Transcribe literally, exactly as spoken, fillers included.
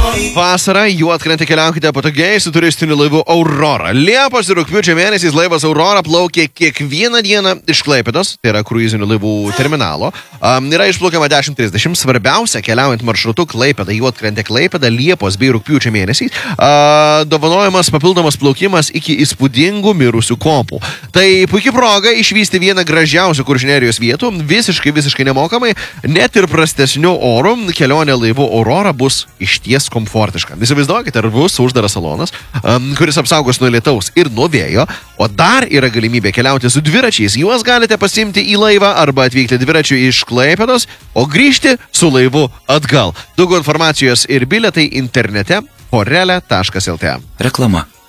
Vasarą juodkrantę keliaukite patogiai su turistiniu laivu Aurora. Liepos ir rugpjūčio mėnesiais laivas Aurora plaukia kiekvieną dieną iš Klaipėdos, tai yra kruizinių laivų terminalo. Um, yra išplaukiama dešimt trisdešimt. Svarbiausia, keliaujant maršrutu Klaipėda, juodkrantė Klaipėda, Liepos bei rugpjūčio mėnesiais, uh, dovanojamas papildomas plaukimas iki įspūdingų mirusių kopų. Tai puikia proga išvysti vieną gražiausių Kuršių nerijos vietų, visiškai, visiškai nemokamai, net ir prastesniu oru. Kelionė laivu Aurora bus išties komfortiška. Įsivaizduokite, ar bus uždaras salonas, um, kuris apsaugos nuo lietaus ir nuo vėjo, o dar yra galimybė keliauti su dviračiais. Juos galite pasimti į laivą arba atvykti dviračiu iš Klaipėdos, o grįžti su laivu atgal. Daugiau informacijos ir bilietai internete forele taškas lt. Reklama.